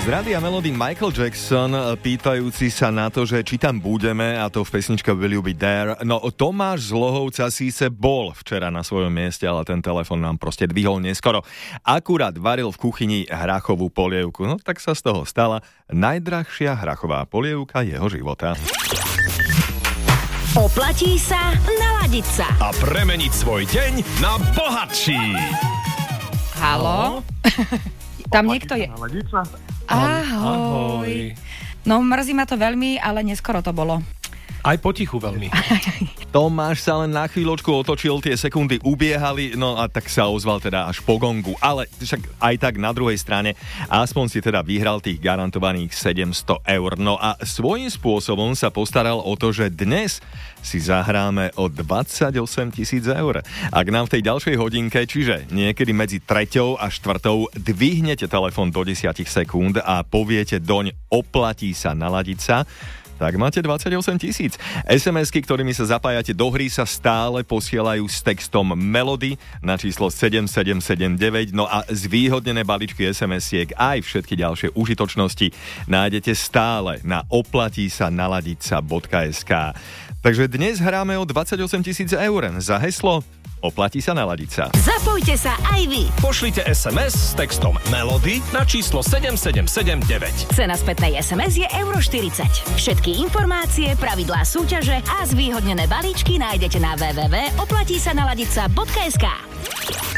Z Rádia Melody Michael Jackson, pýtajúci sa na to, že či tam budeme, a to v pesničke Will You Be There. No Tomáš z Lohovca síce bol včera na svojom mieste, ale ten telefon nám proste dvihol neskoro. Akurát varil v kuchyni hrachovú polievku, no tak sa z toho stala najdrahšia hrachová polievka jeho života. Oplatí sa naladiť sa a premeniť svoj deň na bohatší. Haló? Tam niekto je. Ahoj. No mrzí ma to veľmi, ale neskoro to bolo. Aj potichu veľmi. Tomáš sa len na chvíľočku otočil, tie sekundy ubiehali, no a tak sa ozval teda až po gongu. Ale však aj tak na druhej strane, aspoň si teda vyhral tých garantovaných 700 eur. No a svojím spôsobom sa postaral o to, že dnes si zahráme o 28 000 eur. Ak nám v tej ďalšej hodinke, čiže niekedy medzi 3. a 4. dvihnete telefón do 10 sekúnd a poviete doň oplatí sa naladiť sa, tak máte 28 000. SMS-ky, ktorými sa zapájate do hry, sa stále posielajú s textom Melody na číslo 7779. No a zvýhodnené balíčky SMS-iek aj všetky ďalšie užitočnosti nájdete stále na oplatísanaladiť.sk. Takže dnes hráme o 28 000 eur za heslo Oplatí sa naladiť sa. Zapojte sa aj vy. Pošlite SMS s textom Melody na číslo 7779. Cena spätnej SMS je €40. Všetky informácie, pravidlá súťaže a zvýhodnené balíčky nájdete na www.oplatísanaladiť.sk.